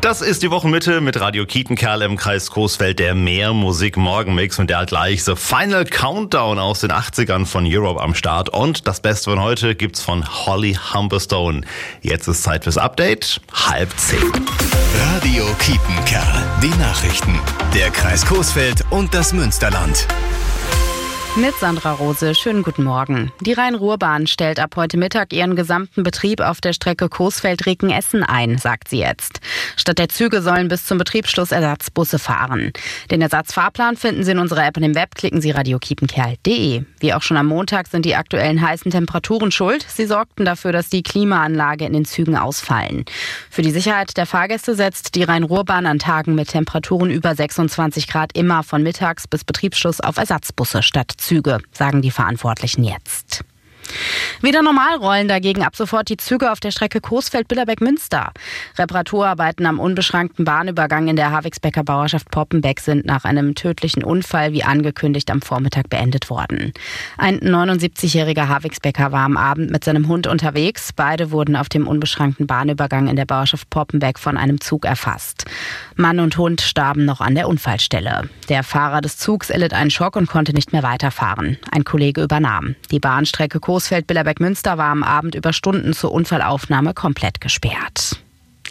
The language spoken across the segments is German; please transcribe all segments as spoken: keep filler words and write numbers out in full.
Das ist die Wochenmitte mit Radio Kietenkerl im Kreis Coesfeld, der Mehr-Musik-Morgenmix und der gleich The Final Countdown aus den achtzigern von Europe am Start. Und das Beste von heute gibt's von Holly Humberstone. Jetzt ist Zeit fürs Update, halb zehn. Radio Kietenkerl, die Nachrichten. Der Kreis Coesfeld und das Münsterland. Mit Sandra Rose, schönen guten Morgen. Die Rhein-Ruhr-Bahn stellt ab heute Mittag ihren gesamten Betrieb auf der Strecke Coesfeld-Recken-Essen ein, sagt sie jetzt. Statt der Züge sollen bis zum Betriebsschluss Ersatzbusse fahren. Den Ersatzfahrplan finden Sie in unserer App und im Web. Klicken Sie radio kiepenkerl punkt de. Wie auch schon am Montag sind die aktuellen heißen Temperaturen schuld. Sie sorgten dafür, dass die Klimaanlage in den Zügen ausfallen. Für die Sicherheit der Fahrgäste setzt die Rhein-Ruhr-Bahn an Tagen mit Temperaturen über sechsundzwanzig Grad immer von mittags bis Betriebsschluss auf Ersatzbusse statt Züge, sagen die Verantwortlichen jetzt. Wieder normal rollen dagegen ab sofort die Züge auf der Strecke Coesfeld-Billerbeck-Münster. Reparaturarbeiten am unbeschrankten Bahnübergang in der Havigsbecker Bauerschaft Poppenbeck sind nach einem tödlichen Unfall wie angekündigt am Vormittag beendet worden. Ein neunundsiebzigjähriger Havigsbecker war am Abend mit seinem Hund unterwegs. Beide wurden auf dem unbeschrankten Bahnübergang in der Bauerschaft Poppenbeck von einem Zug erfasst. Mann und Hund starben noch an der Unfallstelle. Der Fahrer des Zugs erlitt einen Schock und konnte nicht mehr weiterfahren. Ein Kollege übernahm. Die Bahnstrecke Coesfeld-Billerbeck-Münster war am Abend über Stunden zur Unfallaufnahme komplett gesperrt.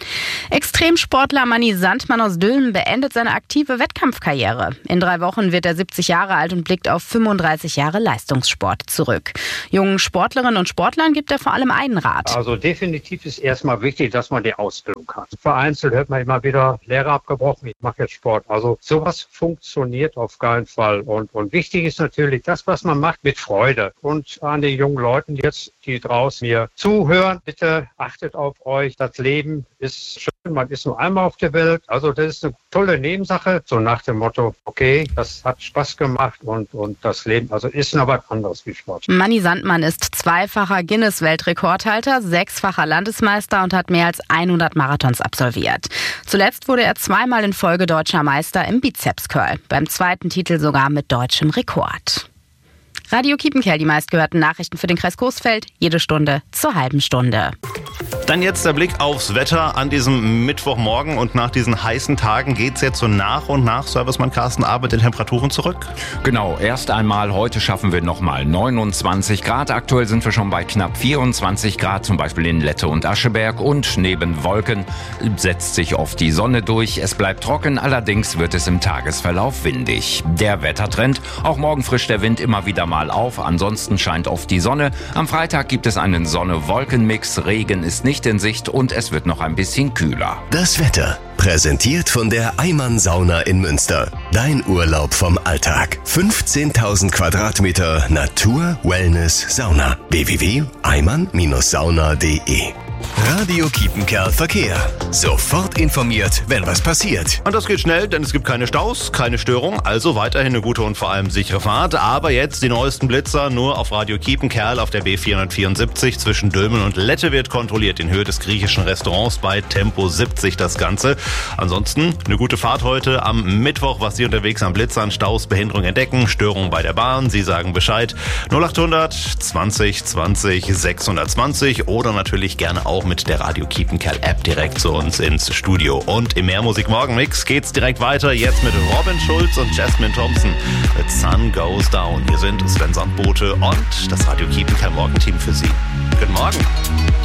Extremsportler Manni Sandmann aus Dülmen beendet seine aktive Wettkampfkarriere. In drei Wochen wird er siebzig Jahre alt und blickt auf fünfunddreißig Jahre Leistungssport zurück. Jungen Sportlerinnen und Sportlern gibt er vor allem einen Rat. Also definitiv ist erstmal wichtig, dass man die Ausbildung hat. Vereinzelt hört man immer wieder, Lehrer abgebrochen, ich mache jetzt Sport. Also sowas funktioniert auf keinen Fall. Und, und wichtig ist natürlich das, was man macht, mit Freude. Und an die jungen Leuten jetzt, die draußen mir zuhören, bitte achtet auf euch. Das Leben ist schön, man ist nur einmal auf der Welt. Also das ist eine tolle Nebensache. So nach dem Motto, okay, das hat Spaß gemacht und, und das Leben, also ist noch was anderes wie Sport. Manni Sandmann ist zweifacher Guinness-Weltrekordhalter, sechsfacher Landesmeister und hat mehr als hundert Marathons absolviert. Zuletzt wurde er zweimal in Folge deutscher Meister im Bizeps-Curl. Beim zweiten Titel sogar mit deutschem Rekord. Radio Kiepenkerl, die meistgehörten Nachrichten für den Kreis Coesfeld, jede Stunde zur halben Stunde. Dann jetzt der Blick aufs Wetter an diesem Mittwochmorgen und nach diesen heißen Tagen geht's jetzt so nach und nach, Servicemann Carsten Abend, den Temperaturen zurück? Genau, erst einmal, heute schaffen wir nochmal neunundzwanzig Grad. Aktuell sind wir schon bei knapp vierundzwanzig Grad, zum Beispiel in Lette und Ascheberg. Und neben Wolken setzt sich oft die Sonne durch. Es bleibt trocken, allerdings wird es im Tagesverlauf windig. Der Wettertrend, auch morgen frischt der Wind immer wieder mal auf, ansonsten scheint oft die Sonne. Am Freitag gibt es einen Sonne-Wolken-Mix, Regen ist nicht in Sicht und es wird noch ein bisschen kühler. Das Wetter, präsentiert von der Eimann Sauna in Münster. Dein Urlaub vom Alltag. fünfzehntausend Quadratmeter Natur, Wellness, Sauna. w w w punkt eimann sauna punkt de. Radio Kiepenkerl Verkehr. Sofort informiert, wenn was passiert. Und das geht schnell, denn es gibt keine Staus, keine Störung, also weiterhin eine gute und vor allem sichere Fahrt. Aber jetzt die neuesten Blitzer nur auf Radio Kiepenkerl auf der B vierhundertvierundsiebzig zwischen Dülmen und Lette wird kontrolliert in Höhe des griechischen Restaurants bei Tempo siebzig das Ganze. Ansonsten eine gute Fahrt heute am Mittwoch, was Sie unterwegs am Blitzern, Staus, Behinderung entdecken, Störungen bei der Bahn. Sie sagen Bescheid. null achthundert zwanzig zwanzig sechshundertzwanzig oder natürlich gerne auch mit der Radio Kiepenkerl App direkt zu uns ins Studio. Und im Mehrmusik Morgenmix geht's direkt weiter, jetzt mit Robin Schulz und Jasmine Thompson. The Sun Goes Down. Hier sind Sven Sandbote und das Radio Kiepenkerl Morgenteam für Sie. Guten Morgen.